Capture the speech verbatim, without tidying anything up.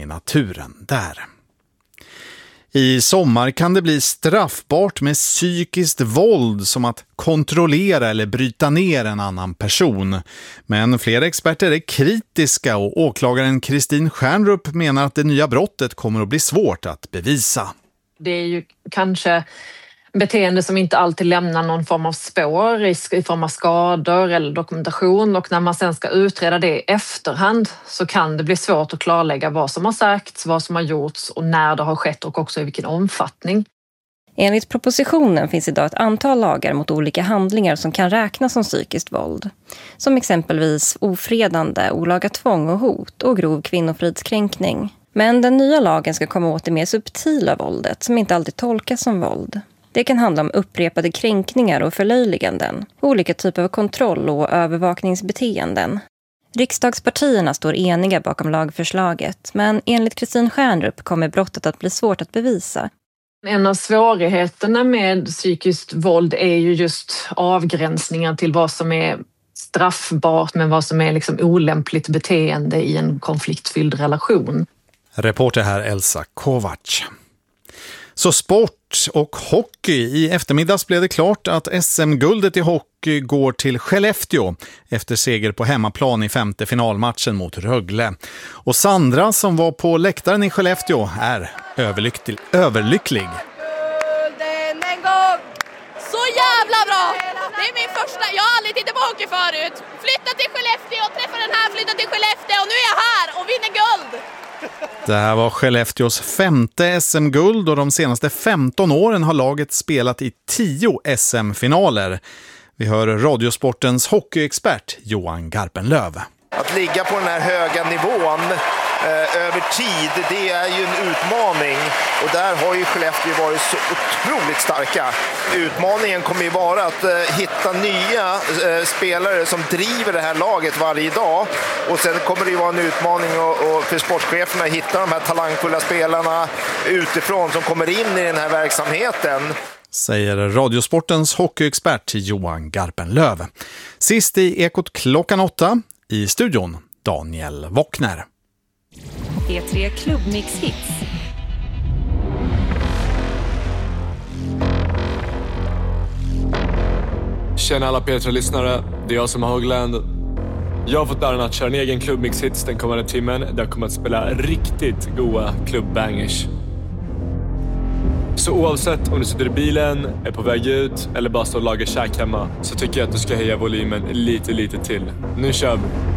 naturen där. I sommar kan det bli straffbart med psykiskt våld som att kontrollera eller bryta ner en annan person. Men flera experter är kritiska och åklagaren Kristin Stjernrup menar att det nya brottet kommer att bli svårt att bevisa. Det är ju kanske beteende som inte alltid lämnar någon form av spår, risk i form av skador eller dokumentation, och när man sen ska utreda det i efterhand så kan det bli svårt att klarlägga vad som har sagts, vad som har gjorts och när det har skett och också i vilken omfattning. Enligt propositionen finns idag ett antal lagar mot olika handlingar som kan räknas som psykiskt våld. Som exempelvis ofredande, olaga tvång och hot och grov kvinnofridskränkning. Men den nya lagen ska komma åt det mer subtila våldet som inte alltid tolkas som våld. Det kan handla om upprepade kränkningar och förlöjliganden, olika typer av kontroll- och övervakningsbeteenden. Riksdagspartierna står eniga bakom lagförslaget, men enligt Kristin Stjernrup kommer brottet att bli svårt att bevisa. En av svårigheterna med psykiskt våld är ju just avgränsningar till vad som är straffbart men vad som är liksom olämpligt beteende i en konfliktfylld relation. Reporter här Elsa Kovacs. Så sport och hockey. I eftermiddags blev det klart att S M-guldet i hockey går till Skellefteå efter seger på hemmaplan i femte finalmatchen mot Rögle. Och Sandra som var på läktaren i Skellefteå är överlycklig. överlycklig. En gång. Så jävla bra! Det är min första, jag har aldrig tittat på hockey förut. Flytta till Skellefteå, träffa den här, flytta till Skellefteå och nu är jag här och vinner guld! Det här var Skellefteås femte S M-guld och de senaste femton åren har laget spelat i tio S M-finaler. Vi hör Radiosportens hockeyexpert Johan Garpenlöv. Att ligga på den här höga nivån eh, över tid, det är ju en utmaning. Och där har ju Skellefteå varit så otroligt starka. Utmaningen kommer ju vara att eh, hitta nya eh, spelare som driver det här laget varje dag. Och sen kommer det ju vara en utmaning och, och för sportcheferna att hitta de här talangfulla spelarna utifrån som kommer in i den här verksamheten. Säger Radiosportens hockeyexpert Johan Garpenlöv. Sist i Ekot klockan åtta. I studion Daniel Wockner. P tre Klubbmix Hits. Tjena alla P tre-lyssnare, det är jag som har Högland. Jag har fått äran att köra en egen Klubbmix Hits den kommande timmen där jag kommer att spela riktigt goa klubbbangers. Så oavsett om du sitter i bilen, är på väg ut eller bara står och lagar käk hemma så tycker jag att du ska höja volymen lite lite till. Nu kör vi!